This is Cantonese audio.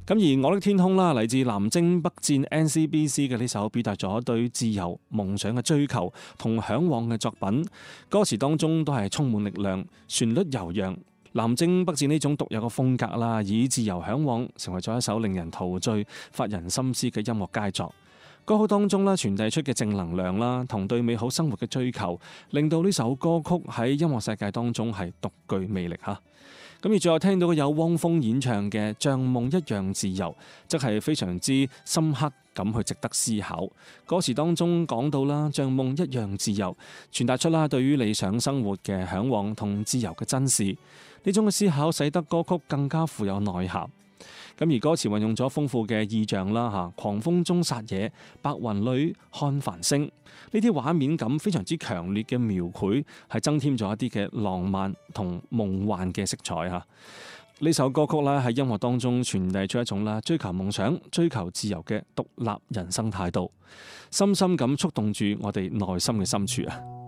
咁而我的天空啦，嚟自南征北戰 NCBC 嘅呢首表達咗對自由夢想嘅追求同嚮往嘅作品，歌詞當中都係充滿力量，旋律悠揚。南征北戰呢種獨有嘅風格啦，以自由嚮往成為咗一首令人陶醉、發人深思嘅音樂佳作。歌曲當中咧傳遞出嘅正能量啦，同對美好生活嘅追求，令到呢首歌曲喺音樂世界當中係獨具魅力嚇。咁而最後聽到嘅有汪峰演唱嘅《像夢一樣自由》，則係非常之深刻咁去值得思考。歌詞當中講到啦，像夢一樣自由，傳達出啦對於理想生活嘅嚮往同自由嘅珍視。呢種嘅思考使得歌曲更加富有內涵。咁而歌詞運用咗豐富嘅意象啦，嚇，狂風中撒野，白雲裏看繁星，呢啲畫面感非常之強烈嘅描繪，係增添咗一啲嘅浪漫同夢幻嘅色彩嚇。呢首歌曲咧喺音樂當中傳遞出一種啦追求夢想、追求自由嘅獨立人生態度，深深咁觸動住我哋內心嘅深處啊！